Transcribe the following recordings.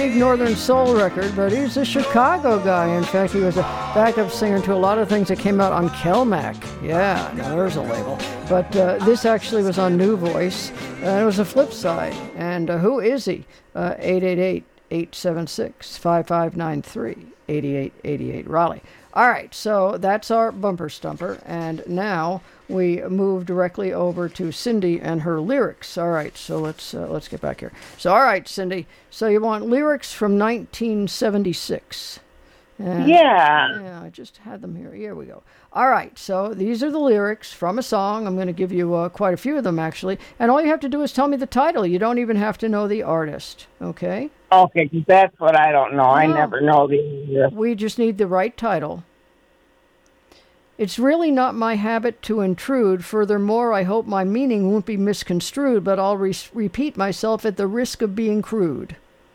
Northern Soul record, but he's a Chicago guy. In fact, he was a backup singer to a lot of things that came out on Kelmac. Yeah, now there's a label. But this actually was on New Voice, and it was a flip side. And who is he? 888-876-5593, 8888 Raleigh. All right, so that's our bumper stumper, and now we move directly over to Cindy and her lyrics. All right, so let's get back here. So, all right, Cindy, so you want lyrics from 1976. And, yeah, I just had them here. Here we go. All right, so these are the lyrics from a song. I'm going to give you quite a few of them, actually, and all you have to do is tell me the title. You don't even have to know the artist, okay? Okay, 'cause that's what I don't know. I never know the... We just need the right title. It's really not my habit to intrude. Furthermore, I hope my meaning won't be misconstrued, but I'll repeat myself at the risk of being crude.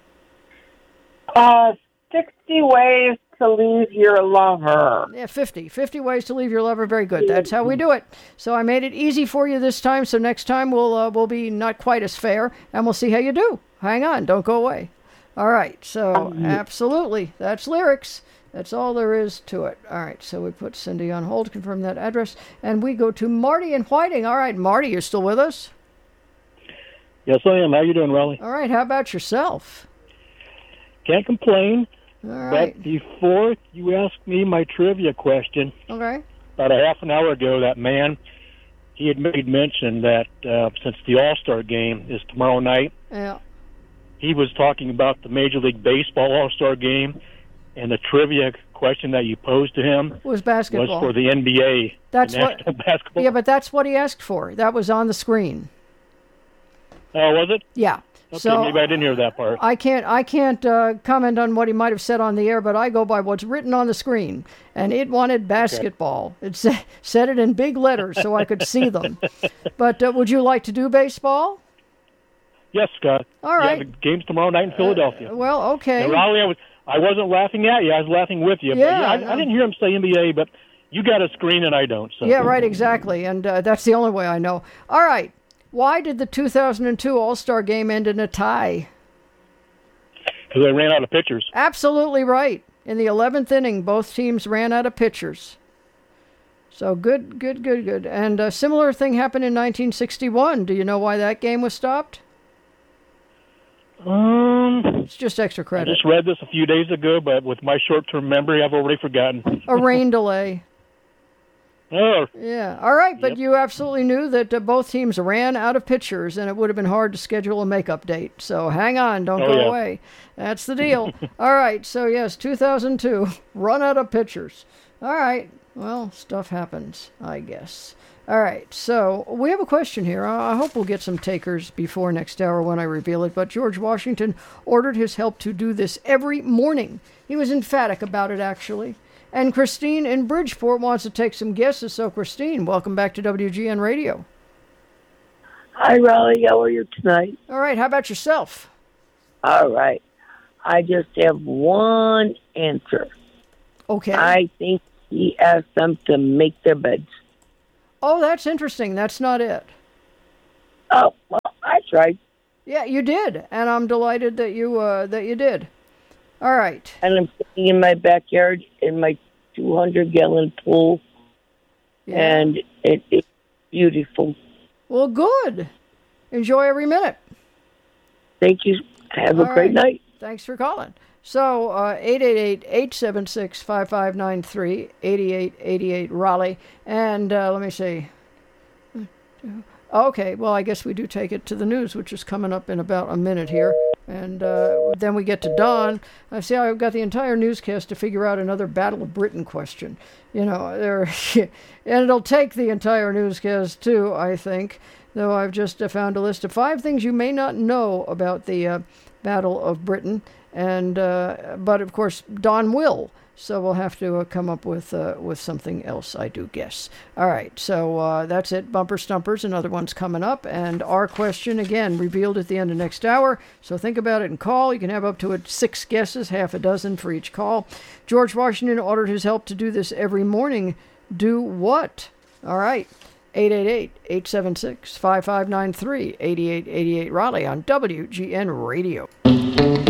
60 ways to leave your lover. Yeah, 50. 50 ways to leave your lover. Very good. That's how we do it. So I made it easy for you this time, so next time we'll be not quite as fair, and we'll see how you do. Hang on. Don't go away. All right. So, absolutely. That's lyrics. That's all there is to it. All right, so we put Cindy on hold, confirm that address, and we go to Marty in Whiting. All right, Marty, you're still with us? Yes, I am. How you doing, Raleigh? All right, how about yourself? Can't complain. All right. But before you asked me my trivia question, okay, about a half an hour ago, that man, he had made mention that since the All-Star game is tomorrow night, yeah, he was talking about the Major League Baseball All-Star game. And the trivia question that you posed to him was basketball. Was for the NBA, that's the National Basketball. Yeah, but that's what he asked for. That was on the screen. Oh, was it? Yeah. Okay, so maybe I didn't hear that part. I can't comment on what he might have said on the air, but I go by what's written on the screen. And it wanted basketball. Okay. It said it in big letters so I could see them. But would you like to do baseball? Yes, Scott. All right. Yeah, the game's tomorrow night in Philadelphia. Well, okay. And Raleigh, I wasn't laughing at you. I was laughing with you. Yeah, but I didn't hear him say NBA, but you got a screen and I don't. So. Yeah, right, exactly. And that's the only way I know. All right. Why did the 2002 All-Star game end in a tie? Because they ran out of pitchers. Absolutely right. In the 11th inning, both teams ran out of pitchers. So good. And a similar thing happened in 1961. Do you know why that game was stopped? It's just extra credit. I just read this a few days ago, but with my short-term memory, I've already forgotten. A rain delay. Oh. Yeah. All right, but you absolutely knew that both teams ran out of pitchers, and it would have been hard to schedule a makeup date. So hang on, don't go away. That's the deal. All right, so yes, 2002, run out of pitchers. All right, well, stuff happens, I guess. All right, so we have a question here. I hope we'll get some takers before next hour when I reveal it, but George Washington ordered his help to do this every morning. He was emphatic about it, actually. And Christine in Bridgeport wants to take some guesses. So, Christine, welcome back to WGN Radio. Hi, Raleigh. How are you tonight? All right, how about yourself? All right. I just have one answer. Okay. I think he asked them to make their beds. Oh, that's interesting. That's not it. Oh, well, I tried. Yeah, you did, and I'm delighted that you did. All right. And I'm sitting in my backyard in my 200-gallon pool, and it's beautiful. Well, good. Enjoy every minute. Thank you. Have a great night. Thanks for calling. So, 888-876-5593, 8888 Raleigh. And let me see. Okay, well, I guess we do take it to the news, which is coming up in about a minute here. And then we get to Dawn. I see I've got the entire newscast to figure out another Battle of Britain question. You know, and it'll take the entire newscast, too, I think. Though I've just found a list of 5 things you may not know about the Battle of Britain. And but of course Don will, so we'll have to come up with something else, I do guess. All right, so that's it. Bumper Stumpers, another one's coming up, and our question again revealed at the end of next hour. So think about it and call. You can have up to 6 guesses, half a dozen for each call. George Washington ordered his help to do this every morning. Do what? All right. 888-876-5593, 8888 Raleigh on WGN Radio.